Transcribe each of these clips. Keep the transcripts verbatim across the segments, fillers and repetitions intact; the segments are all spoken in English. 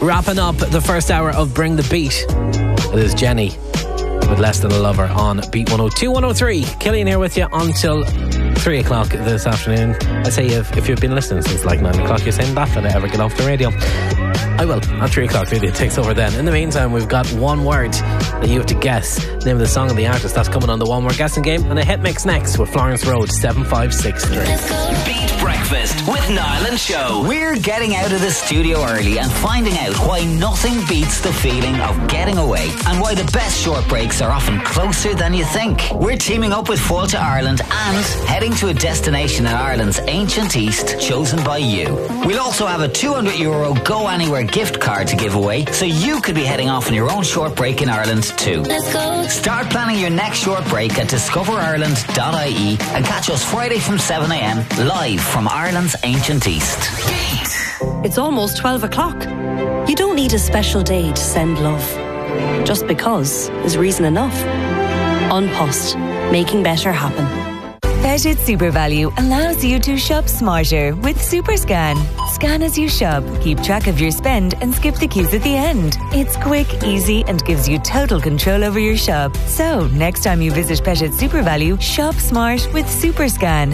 Wrapping up the first hour of Bring the Beat, it is Jenny with Less Than a Lover on Beat one oh two, one oh three. Killian here with you until three o'clock this afternoon. I say if, if you've been listening since like nine o'clock, you're saying that, and I ever get off the radio. I will, at three o'clock, really, it takes over then. In the meantime, we've got one word that you have to guess. The name of the song and the artist. That's coming on the One Word Guessing Game. And a hit mix next with Florence Road, seven five six three. Beat Breakfast with Niall and Show. We're getting out of the studio early and finding out why nothing beats the feeling of getting away and why the best short breaks are often closer than you think. We're teaming up with Fáilte Ireland and heading to a destination in Ireland's ancient east chosen by you. We'll also have a two hundred euro Go Anywhere gift card to give away, so you could be heading off on your own short break in Ireland too. Let's go. Start planning your next short break at discover ireland dot I E and catch us Friday from seven a.m. live from Ireland's ancient east. It's almost twelve o'clock. You don't need a special day to send love. Just because is reason enough. An Post, making better happen. Betit SuperValu allows you to shop smarter with SuperScan. Scan as you shop, keep track of your spend and skip the queues at the end. It's quick, easy and gives you total control over your shop. So, next time you visit Betit SuperValu, shop smart with SuperScan.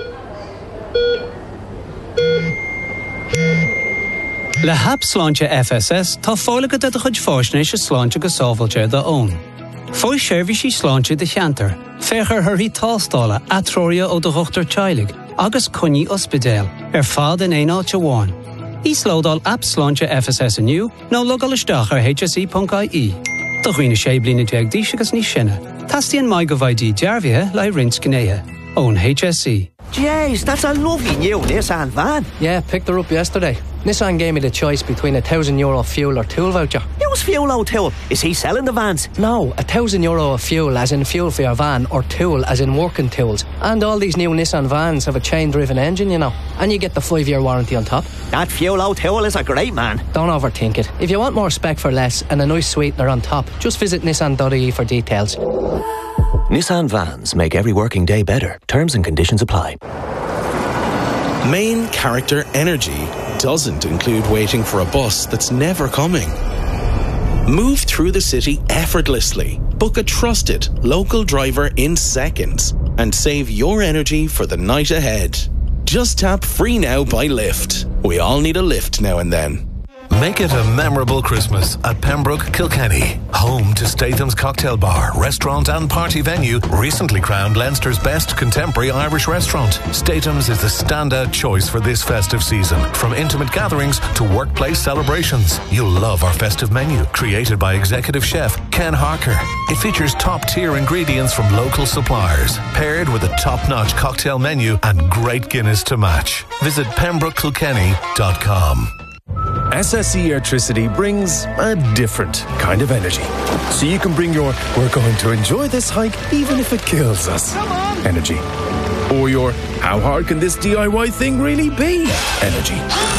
Le hap sláinte F S S tá fálacha de chuid fáisnéis is sláinte go sábhailte da ón. Fói seirbhís í sláinte de cheantar, féchar thuirí tástála atrória ó do chuachtar teilig, agus cuní ospidéal, ar fád in éáilte bháin. Í slódal app sláinte F S S aniu, nó logal isteach ar H S E dot I E. Do chuoine sé blina déag díos agus ní sinne. Tastíonn mai go bhaidí dearbhithe le rint gnéithe. Own H S E. Jeez, that's a lovely new Nissan van. Yeah, picked her up yesterday. Nissan gave me the choice between a thousand euro fuel or tool voucher. Use fuel or tool? Is he selling the vans? No, a thousand euro of fuel as in fuel for your van, or tool as in working tools. And all these new Nissan vans have a chain-driven engine, you know. And you get the five-year warranty on top. That fuel or tool is a great man. Don't overthink it. If you want more spec for less and a nice sweetener on top, just visit nissan dot I E for details. Nissan vans make every working day better. Terms and conditions apply. Main character energy doesn't include waiting for a bus that's never coming. Move through the city effortlessly. Book a trusted local driver in seconds and save your energy for the night ahead. Just tap Free Now by Lyft. We all need a lift now and then. Make it a memorable Christmas at Pembroke Kilkenny. Home to Statham's Cocktail Bar, restaurant and party venue, recently crowned Leinster's best contemporary Irish restaurant. Statham's is the standout choice for this festive season. From intimate gatherings to workplace celebrations. You'll love our festive menu, created by executive chef Ken Harker. It features top-tier ingredients from local suppliers, paired with a top-notch cocktail menu and great Guinness to match. Visit pembroke kilkenny dot com. S S E Airtricity brings a different kind of energy. So you can bring your "we're going to enjoy this hike even if it kills us" energy. Or your "how hard can this D I Y thing really be" energy.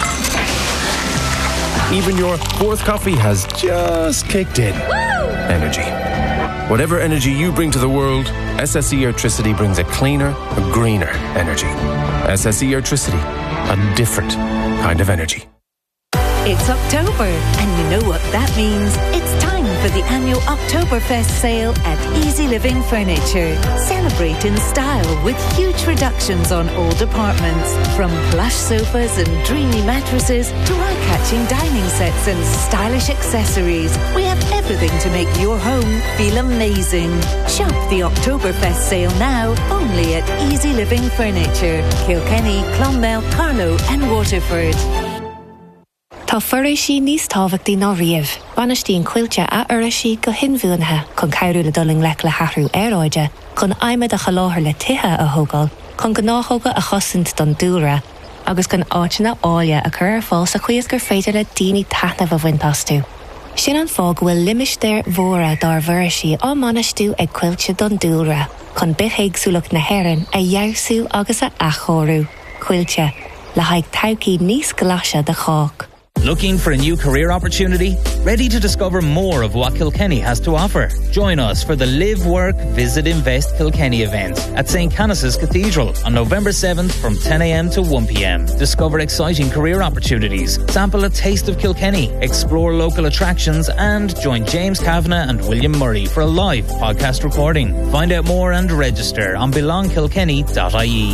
Even your fourth coffee has just kicked in energy. Whatever energy you bring to the world, S S E Airtricity brings a cleaner, a greener energy. S S E Airtricity, a different kind of energy. It's October, and you know what that means. It's time for the annual Oktoberfest sale at Easy Living Furniture. Celebrate in style with huge reductions on all departments. From plush sofas and dreamy mattresses to eye-catching dining sets and stylish accessories. We have everything to make your home feel amazing. Shop the Oktoberfest sale now, only at Easy Living Furniture. Kilkenny, Clonmel, Carlow and Waterford. Tá foréisí níos tábhachtaí ná riamh. Banistíonn cuilte a uirisi go hinmhuanthe chun cabhrú le doling lech le hathrú aeráide, chun aimime a chaláthar le tithe a thógáil, chun go náthóga a chosint don dúra, agus chun áitina áile a chur ar fáil sa chuos gur féidir le daoine taitneamh a bhaintastú. Sin an fág bhfuil limistéir mhóra dar bhuirisi á manistú ag cuilte don dúra, chun bithéagsúlach na hÉireann a dhearbhsú agus a achóirú. Cuilte, le haghaidh todhchaí níos ghlaise de chách. Looking for a new career opportunity? Ready to discover more of what Kilkenny has to offer? Join us for the Live, Work, Visit, Invest Kilkenny event at Saint Canice's Cathedral on November seventh from ten a m to one p m. Discover exciting career opportunities, sample a taste of Kilkenny, explore local attractions, and join James Kavanagh and William Murray for a live podcast recording. Find out more and register on belong kilkenny dot I E.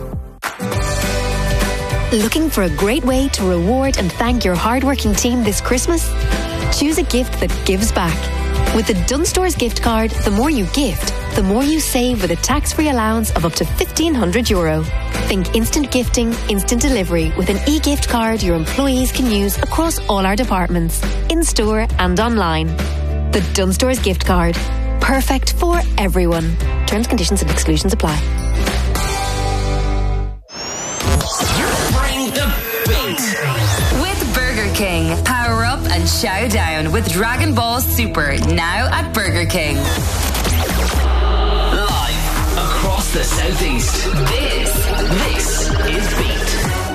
Looking for a great way to reward and thank your hardworking team this Christmas? Choose a gift that gives back. With the Dunnes Stores gift card, the more you gift, the more you save with a tax-free allowance of up to fifteen hundred euro. Think instant gifting, instant delivery with an e-gift card your employees can use across all our departments, in-store and online. The Dunnes Stores gift card. Perfect for everyone. Terms, conditions and exclusions apply. With Burger King, power up and chow down with Dragon Ball Super, now at Burger King. Live across the southeast. This, this is Beat.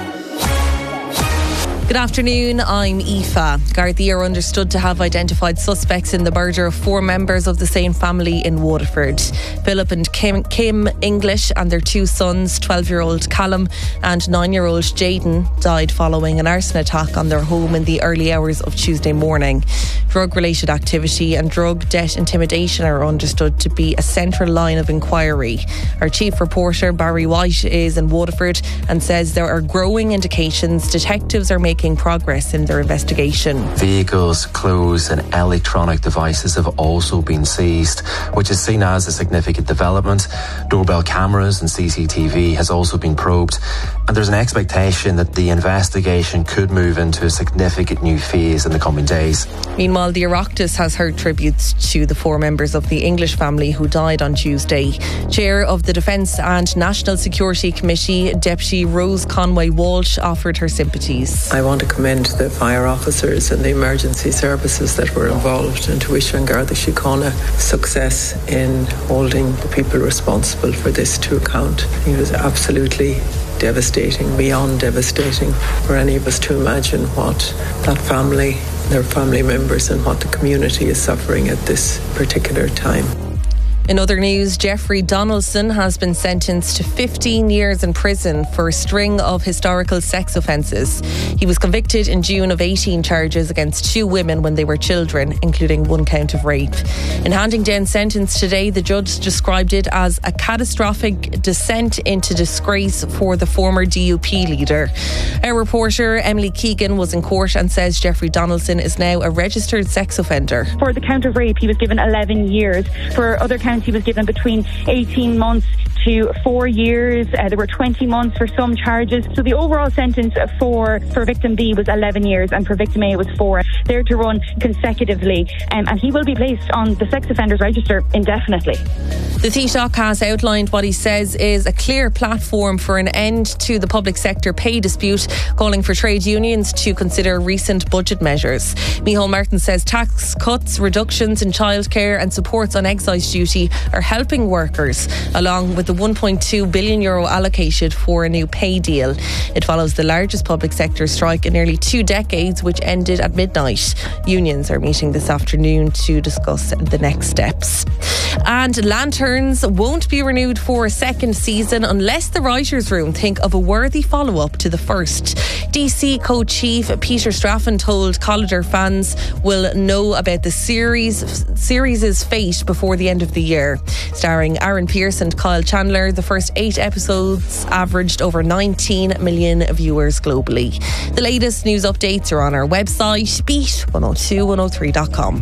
Good afternoon, I'm Aoife. Gardaí are understood to have identified suspects in the murder of four members of the same family in Waterford. Philip and Kim, Kim English and their two sons, twelve-year-old Callum and nine-year-old Jaden, died following an arson attack on their home in the early hours of Tuesday morning. Drug-related activity and drug debt intimidation are understood to be a central line of inquiry. Our chief reporter, Barry White, is in Waterford and says there are growing indications detectives are making progress in their investigation. Vehicles, clothes and electronic devices have also been seized, which is seen as a significant development. Doorbell cameras and C C T V has also been probed, and there's an expectation that the investigation could move into a significant new phase in the coming days. Meanwhile, the Oireachtas has heard tributes to the four members of the English family who died on Tuesday. Chair of the Defence and National Security Committee, Deputy Rose Conway Walsh, offered her sympathies. I want to commend the fire officers and the emergency services that were involved and to wish An Garda Síochána success in holding the people responsible for this to account. It was absolutely devastating, beyond devastating for any of us to imagine what that family, their family members and what the community is suffering at this particular time. In other news, Jeffrey Donaldson has been sentenced to fifteen years in prison for a string of historical sex offences. He was convicted in June of eighteen charges against two women when they were children, including one count of rape. In handing down sentence today, the judge described it as a catastrophic descent into disgrace for the former D U P leader. Our reporter, Emily Keegan, was in court and says Jeffrey Donaldson is now a registered sex offender. For the count of rape, he was given eleven years. For other counts, he was given between eighteen months to four years. Uh, there were twenty months for some charges. So the overall sentence for, for victim B was eleven years and for victim A was four. They're to run consecutively, um, and he will be placed on the sex offenders register indefinitely. The Taoiseach has outlined what he says is a clear platform for an end to the public sector pay dispute, calling for trade unions to consider recent budget measures. Micheál Martin says tax cuts, reductions in childcare and supports on excise duty are helping workers, along with the one point two billion euro allocated for a new pay deal. It follows the largest public sector strike in nearly two decades, which ended at midnight. Unions are meeting this afternoon to discuss the next steps. And Lanterns won't be renewed for a second season unless the writers' room think of a worthy follow-up to the first. D C co-chief Peter Straffen told Collider fans will know about the series series' fate before the end of the year. Starring Aaron Pierce and Kyle Chandler, the first eight episodes averaged over nineteen million viewers globally. The latest news updates are on our website, beat one oh two one oh three dot com.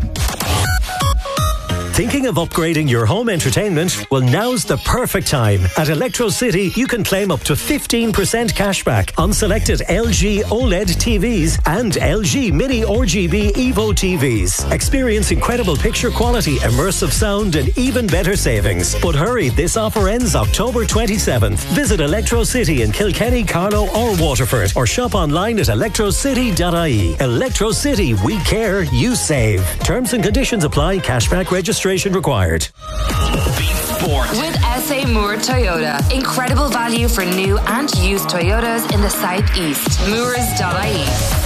Thinking of upgrading your home entertainment? Well, now's the perfect time. At Electro City, you can claim up to fifteen percent cashback on selected L G OLED T Vs and L G Mini R G B Evo T Vs. Experience incredible picture quality, immersive sound and even better savings. But hurry, this offer ends October twenty-seventh. Visit Electro City in Kilkenny, Carlow or Waterford, or shop online at electro city dot I E. Electro City, we care, you save. Terms and conditions apply. Cashback registration required. With S A Moore Toyota. Incredible value for new and used Toyotas in the southeast. Moores dot I E.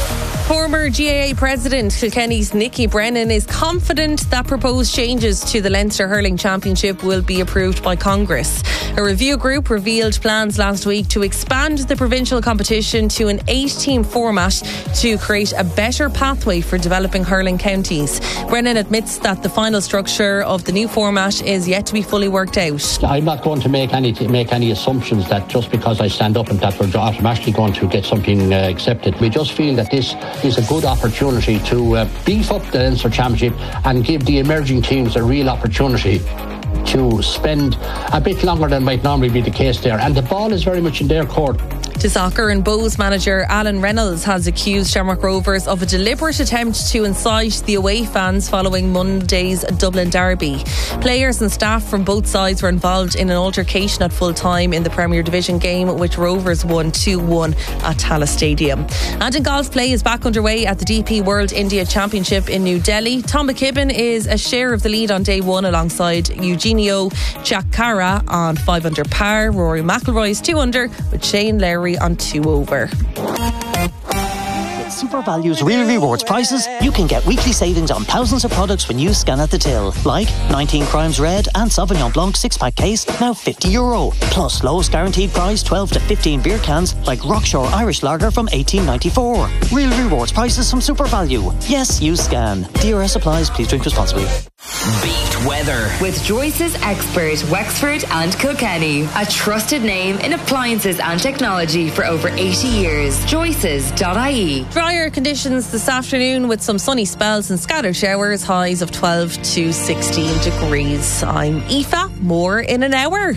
Former G A A President Kilkenny's Nicky Brennan is confident that proposed changes to the Leinster Hurling Championship will be approved by Congress. A review group revealed plans last week to expand the provincial competition to an eight-team format to create a better pathway for developing hurling counties. Brennan admits that the final structure of the new format is yet to be fully worked out. I'm not going to make any make any assumptions that just because I stand up and that we're automatically going to get something uh, accepted. We just feel that this is a good opportunity to uh, beef up the Leinster Championship and give the emerging teams a real opportunity to spend a bit longer than might normally be the case there. And the ball is very much in their court. To soccer, and Bows manager Alan Reynolds has accused Shamrock Rovers of a deliberate attempt to incite the away fans following Monday's Dublin derby. Players and staff from both sides were involved in an altercation at full time in the Premier Division game, which Rovers won two one at Tallaght Stadium. And in golf, play is back underway at the D P World India Championship in New Delhi. Tom McKibben is a share of the lead on day one alongside Eugenio Chacarra on five under par. Rory McIlroy is two under with Shane Lowry on two over. With Super Value's Real Rewards prices, you can get weekly savings on thousands of products when you scan at the till. Like nineteen Crimes Red and Sauvignon Blanc six pack case, now fifty euro. Plus lowest guaranteed price twelve to fifteen beer cans like Rockshore Irish Lager from eighteen ninety-four. Real Rewards prices from Super Value. Yes, you scan. D R S applies. Please drink responsibly. Beat weather with Joyce's Expert Wexford and Kilkenny, a trusted name in appliances and technology for over eighty years. Joyces dot I E. Drier conditions this afternoon with some sunny spells and scattered showers, highs of twelve to sixteen degrees. I'm Aoife, more in an hour.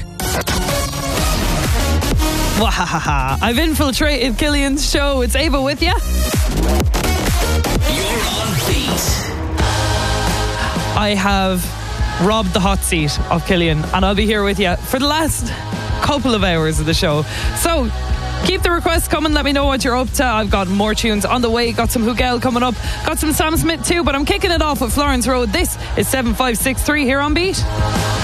Wahaha, I've infiltrated Killian's show. It's Ava with you. You're on Beat. I have robbed the hot seat of Killian, and I'll be here with you for the last couple of hours of the show. So keep the requests coming. Let me know what you're up to. I've got more tunes on the way. Got some Hugel coming up. Got some Sam Smith too, but I'm kicking it off with Florence Road. This is seven five six three here on Beat.